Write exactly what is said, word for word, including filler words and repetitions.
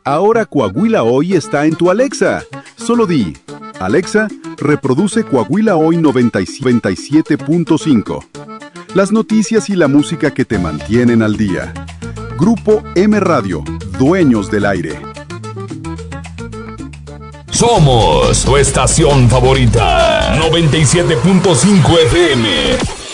Ahora Coahuila Hoy está en tu Alexa. Solo di, Alexa, reproduce Coahuila Hoy noventa y siete punto cinco. Las noticias y la música que te mantienen al día. Grupo M Radio, dueños del aire. Somos tu estación favorita, noventa y siete punto cinco F M.